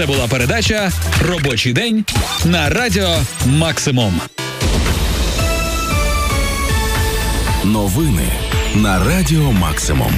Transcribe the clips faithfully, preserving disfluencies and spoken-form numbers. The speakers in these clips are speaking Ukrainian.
Це була передача «Робочий день» на Радіо Максимум. Новини на Радіо Максимум.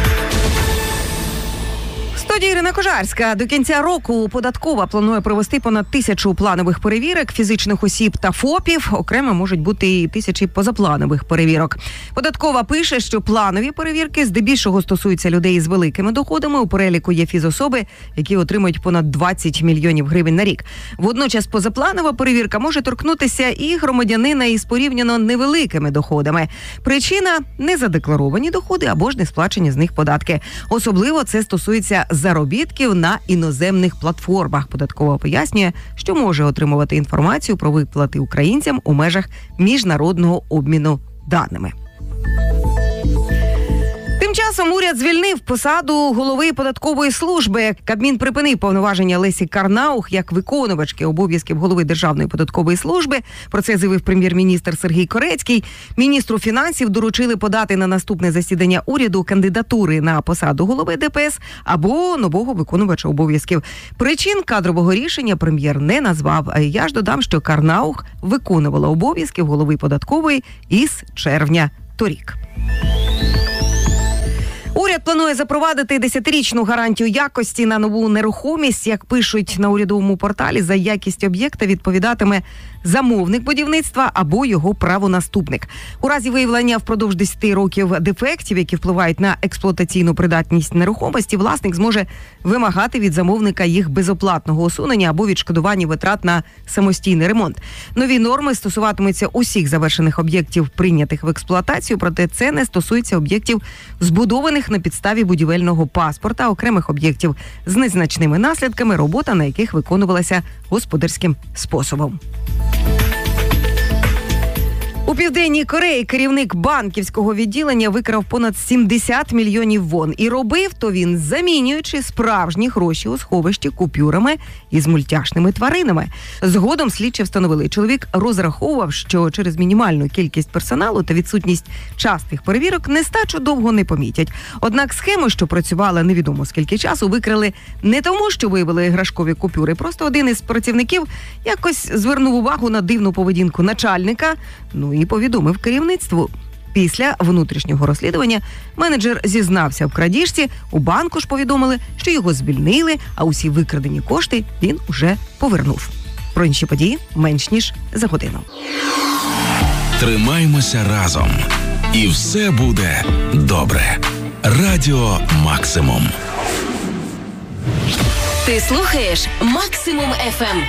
Студія Ірина Кожарська. До кінця року податкова планує провести понад тисячу планових перевірок фізичних осіб та ФОПів. Окремо можуть бути і тисячі позапланових перевірок. Податкова пише, що планові перевірки здебільшого стосуються людей з великими доходами. У переліку є фізособи, які отримують понад двадцять мільйонів гривень на рік. Водночас позапланова перевірка може торкнутися і громадянина із порівняно невеликими доходами. Причина – незадекларовані доходи або ж не сплачені з них податки. Особливо це стосується заробітків на іноземних платформах. Податкова пояснює, що може отримувати інформацію про виплати українцям у межах міжнародного обміну даними. Тим часом уряд звільнив посаду голови податкової служби. Кабмін припинив повноваження Лесі Карнаух як виконувачки обов'язків голови Державної податкової служби. Про це заявив прем'єр-міністр Сергій Корецький. Міністру фінансів доручили подати на наступне засідання уряду кандидатури на посаду голови ДПС або нового виконувача обов'язків. Причин кадрового рішення прем'єр не назвав. А я ж додам, що Карнаух виконувала обов'язки голови податкової із червня торік. Уряд планує запровадити десятирічну гарантію якості на нову нерухомість. Як пишуть на урядовому порталі, за якість об'єкта відповідатиме замовник будівництва або його правонаступник. У разі виявлення впродовж десяти років дефектів, які впливають на експлуатаційну придатність нерухомості, власник зможе вимагати від замовника їх безоплатного усунення або відшкодування витрат на самостійний ремонт. Нові норми стосуватимуться усіх завершених об'єктів, прийнятих в експлуатацію, проте це не стосується об'єктів, збудованих на підставі будівельного паспорта, окремих об'єктів з незначними наслідками, робота на яких виконувалася господарським способом. У Південній Кореї керівник банківського відділення викрав понад сімдесят мільйонів вон. І робив то він, замінюючи справжні гроші у сховищі купюрами із мультяшними тваринами. Згодом слідчі встановили, чоловік розраховував, що через мінімальну кількість персоналу та відсутність частих перевірок нестачу довго не помітять. Однак схему, що працювала невідомо скільки часу, викрили не тому, що виявили іграшкові купюри. Просто один із працівників якось звернув увагу на дивну поведінку начальника, ну і повідомив керівництву. Після внутрішнього розслідування менеджер зізнався в крадіжці, у банку ж повідомили, що його звільнили, а усі викрадені кошти він уже повернув. Про інші події менш ніж за годину. Тримаймося разом, і все буде добре. Радіо Максимум. Ти слухаєш Максимум еф ем.